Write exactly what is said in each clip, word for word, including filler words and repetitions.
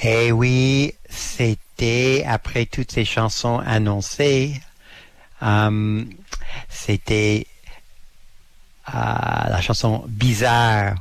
Eh oui, c'était après toutes ces chansons annoncées, euh, c'était euh, la chanson Bizarre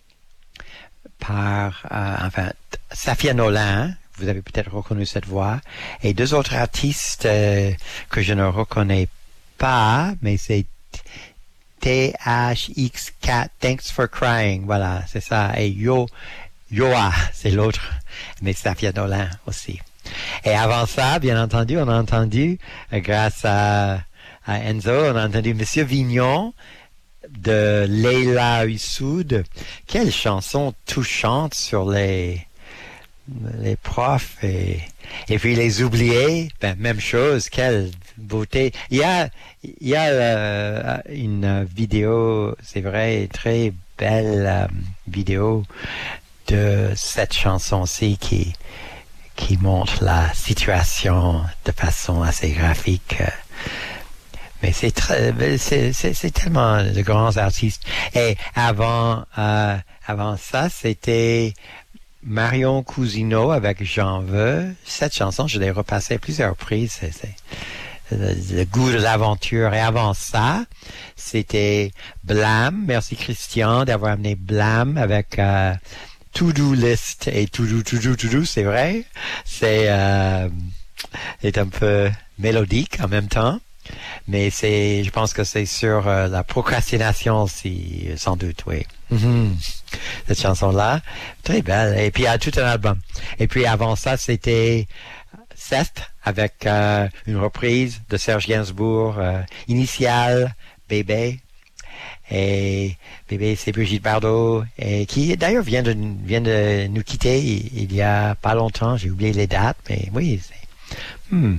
par, euh, enfin, Safia Nolin. Vous avez peut-être reconnu cette voix. Et deux autres artistes euh, que je ne reconnais pas, mais c'est T H X Cat, Thanks for Crying. Voilà, c'est ça. Et Yo, Yoa, c'est l'autre, mais Safia Nolin aussi. Et avant ça, bien entendu, on a entendu, euh, grâce à, à Enzo, on a entendu Monsieur Vignon de Leila Hussoud. Quelle chanson touchante sur les les profs et, et puis les oubliés, ben, même chose, quelle beauté. Il y a, il y a euh, une vidéo, c'est vrai, très belle euh, vidéo de cette chanson-ci qui, qui montre la situation de façon assez graphique. Mais c'est très, c'est, c'est, c'est tellement de grands artistes. Et avant, euh, avant ça, c'était Marion Cousineau avec J'en veux. Cette chanson, je l'ai repassée plusieurs reprises. C'est, c'est le, le goût de l'aventure. Et avant ça, c'était Blam. Merci Christian d'avoir amené Blam avec euh, To-Do List et To-Do, To-Do, To-Do, c'est vrai. C'est, euh, c'est un peu mélodique en même temps. Mais c'est, je pense que c'est sur euh, la procrastination aussi, sans doute, oui. Mm-hmm. Cette chanson-là, très belle. Et puis, il y a tout un album. Et puis, avant ça, c'était Seth avec euh, une reprise de Serge Gainsbourg, euh, Initial, Bébé. Et Bébé, c'est Brigitte Bardot, et qui d'ailleurs vient de, vient de nous quitter il, il y a pas longtemps. J'ai oublié les dates, mais oui, c'est... Hmm.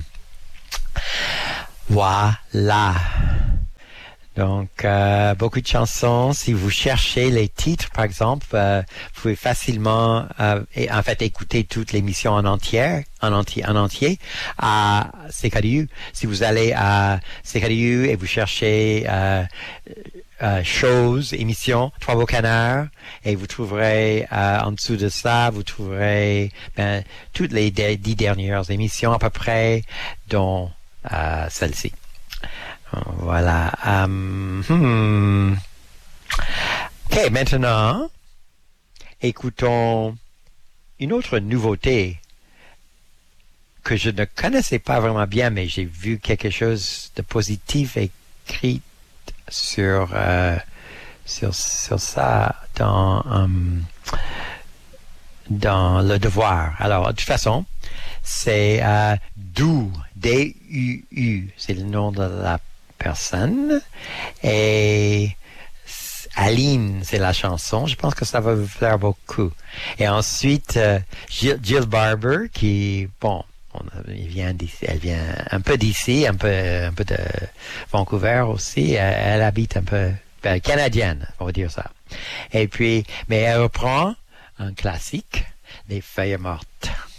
Voilà. Donc, euh, beaucoup de chansons. Si vous cherchez les titres, par exemple, euh, vous pouvez facilement, euh, et, en fait, écouter toute l'émission en entière, en entier, en entier, à C K D U. Si vous allez à C K D U et vous cherchez euh, euh, choses, émissions, Trois Beaux Canards, et vous trouverez euh, en dessous de ça, vous trouverez ben, toutes les dix dernières émissions à peu près, dont euh, celle-ci. Voilà. Um, hmm. Ok, maintenant, écoutons une autre nouveauté que je ne connaissais pas vraiment bien, mais j'ai vu quelque chose de positif écrit sur euh, sur sur ça dans um, dans Le Devoir. Alors, de toute façon, c'est euh, Dou, D U U, c'est le nom de la personne, et Aline, c'est la chanson. Je pense que ça va vous plaire beaucoup. Et ensuite, euh, Jill, Jill Barber, qui, bon, on, il vient d'ici, elle vient un peu d'ici, un peu, un peu de Vancouver aussi. Elle, elle habite un peu, ben, canadienne, on va dire ça. Et puis, mais elle reprend un classique, Les Feuilles mortes.